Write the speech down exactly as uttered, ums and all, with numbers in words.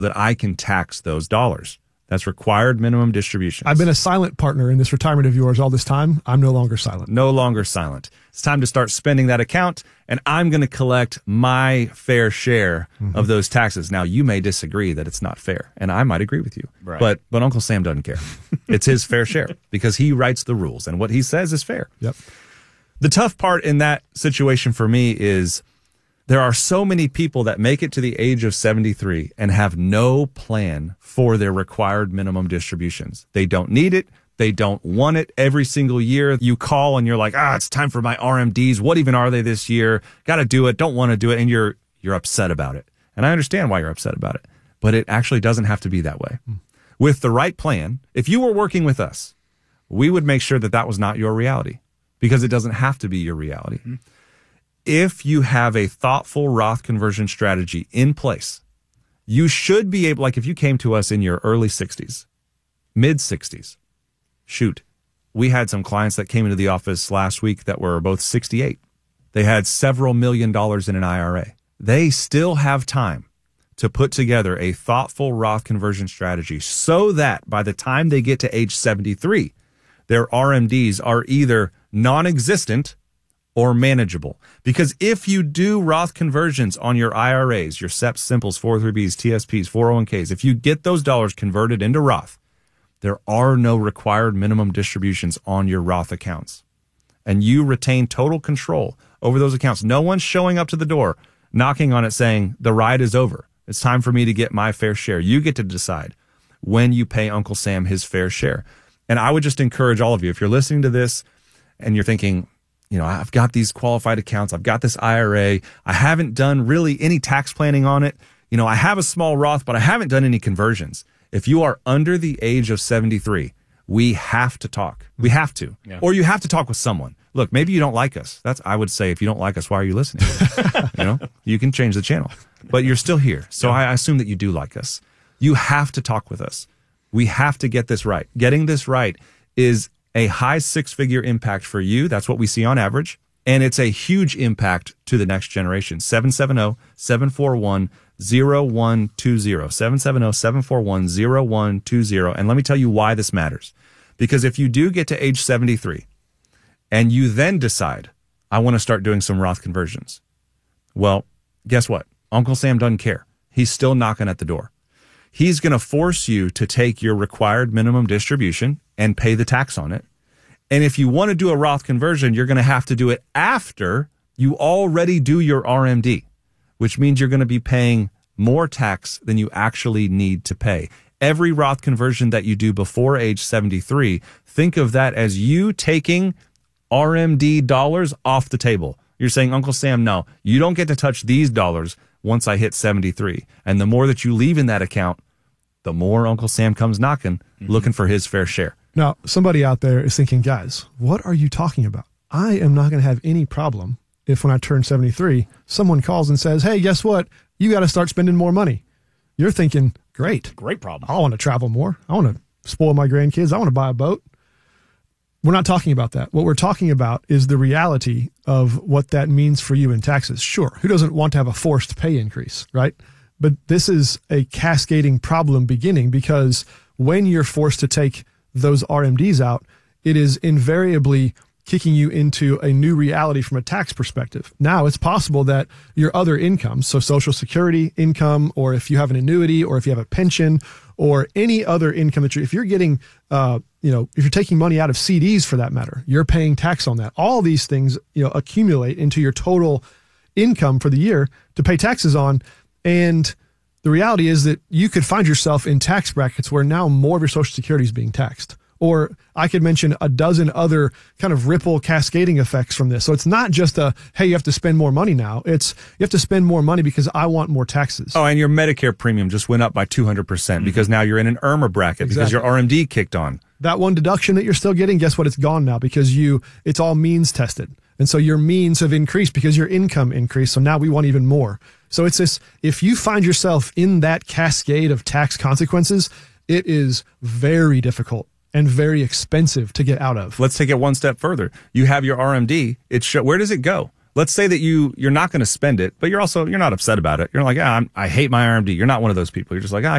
that I can tax those dollars. That's required minimum distributions. I've been a silent partner in this retirement of yours all this time. I'm no longer silent. No longer silent. It's time to start spending that account, and I'm going to collect my fair share mm-hmm. of those taxes. Now, you may disagree that it's not fair, and I might agree with you. Right. But but Uncle Sam doesn't care. It's his fair share because he writes the rules, and what he says is fair. Yep. The tough part in that situation for me is there are so many people that make it to the age of seventy-three and have no plan for their required minimum distributions. They don't need it. They don't want it. Every single year you call and you're like, ah, it's time for my R M Ds. What even are they this year? Got to do it. Don't want to do it. And you're, you're upset about it. And I understand why you're upset about it, but it actually doesn't have to be that way. Mm. With the right plan, if you were working with us, we would make sure that that was not your reality because it doesn't have to be your reality. Mm. If you have a thoughtful Roth conversion strategy in place, you should be able, like if you came to us in your early sixties, mid sixties, shoot, we had some clients that came into the office last week that were both sixty-eight. They had several million dollars in an I R A. They still have time to put together a thoughtful Roth conversion strategy so that by the time they get to age seventy-three, their R M Ds are either non-existent or manageable. Because if you do Roth conversions on your I R As, your S E Ps, Simples, four oh three Bs, T S Ps, four oh one Ks, if you get those dollars converted into Roth, there are no required minimum distributions on your Roth accounts. And you retain total control over those accounts. No one's showing up to the door, knocking on it saying, the ride is over. It's time for me to get my fair share. You get to decide when you pay Uncle Sam his fair share. And I would just encourage all of you, if you're listening to this and you're thinking, you know, I've got these qualified accounts, I've got this I R A, I haven't done really any tax planning on it. You know, I have a small Roth, but I haven't done any conversions. If you are under the age of seventy-three, we have to talk. We have to. Yeah. Or you have to talk with someone. Look, maybe you don't like us. That's, I would say, if you don't like us, why are you listening? You know, you can change the channel, but you're still here. So yeah. I assume that you do like us. You have to talk with us. We have to get this right. Getting this right is a high six-figure impact for you. That's what we see on average. And it's a huge impact to the next generation. seven seven zero, seven four one, zero one two zero. seven seven zero, seven four one, zero one two zero. And let me tell you why this matters. Because if you do get to age seventy-three and you then decide, I want to start doing some Roth conversions, well, guess what? Uncle Sam doesn't care. He's still knocking at the door. He's going to force you to take your required minimum distribution and pay the tax on it. And if you want to do a Roth conversion, you're going to have to do it after you already do your R M D, which means you're going to be paying more tax than you actually need to pay. Every Roth conversion that you do before age seventy-three, think of that as you taking R M D dollars off the table. You're saying, Uncle Sam, no, you don't get to touch these dollars once I hit seventy-three. And the more that you leave in that account, the more Uncle Sam comes knocking, mm-hmm. looking for his fair share. Now, somebody out there is thinking, guys, what are you talking about? I am not going to have any problem if when I turn seventy-three, someone calls and says, hey, guess what? You got to start spending more money. You're thinking, great. Great problem. I want to travel more. I want to spoil my grandkids. I want to buy a boat. We're not talking about that. What we're talking about is the reality of what that means for you in taxes. Sure, who doesn't want to have a forced pay increase, right? But this is a cascading problem beginning because when you're forced to take those R M Ds out, it is invariably kicking you into a new reality from a tax perspective. Now, it's possible that your other incomes, so Social Security income, or if you have an annuity, or if you have a pension, or any other income that you're, if you're getting, uh, you know, if you're taking money out of C Ds for that matter, you're paying tax on that. All these things, you know, accumulate into your total income for the year to pay taxes on. And the reality is that you could find yourself in tax brackets where now more of your Social Security is being taxed. Or I could mention a dozen other kind of ripple cascading effects from this. So it's not just a, hey, you have to spend more money now. It's, you have to spend more money because I want more taxes. Oh, and your Medicare premium just went up by two hundred percent mm-hmm. because now you're in an IRMAA bracket exactly. because your R M D kicked on. That one deduction that you're still getting, guess what? It's gone now because you, it's all means tested. And so your means have increased because your income increased. So now we want even more. So it's this, if you find yourself in that cascade of tax consequences, it is very difficult and very expensive to get out of. Let's take it one step further. You have your R M D. It's show, where does it go? let's say that you, you're not going to spend it, but you're also, you're not upset about it. You're like, ah, I'm, I hate my R M D. You're not one of those people. You're just like, ah,